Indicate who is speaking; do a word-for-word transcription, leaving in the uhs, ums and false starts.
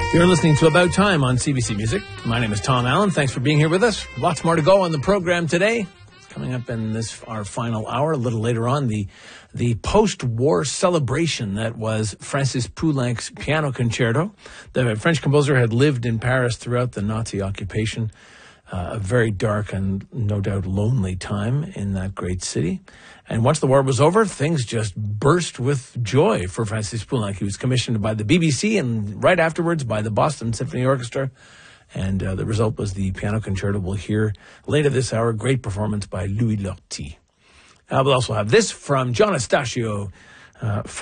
Speaker 1: You're listening to About Time on C B C Music. My name is Tom Allen. Thanks for being here with us. Lots more to go on the program today. Coming up in this our final hour, a little later on, the the post-war celebration that was Francis Poulenc's piano concerto. The French composer had lived in Paris throughout the Nazi occupation, uh, a very dark and no doubt lonely time in that great city. And once the war was over, things just burst with joy for Francis Poulenc. He was commissioned by the B B C and right afterwards by the Boston Symphony Orchestra. And uh, the result was the piano concerto. We'll hear later this hour, great performance by Louis Lortie. Uh, we'll also have this from John Estacio, uh,